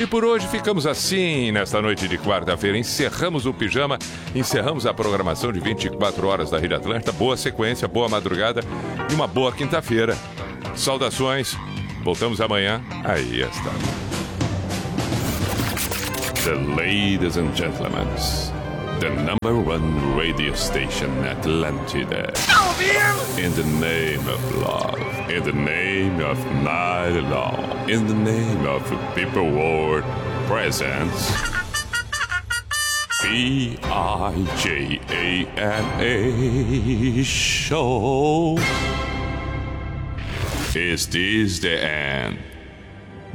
E por hoje ficamos assim, nesta noite de quarta-feira. Encerramos o pijama, encerramos a programação de 24 horas da Rede Atlântida. Boa sequência, boa madrugada e uma boa quinta-feira. Saudações, voltamos amanhã. Aí está. The ladies and gentlemen, the number one radio station, Atlântida. In the name of love, in the name of night long, in the name of people world presence. PIJAMA show. Is this the end?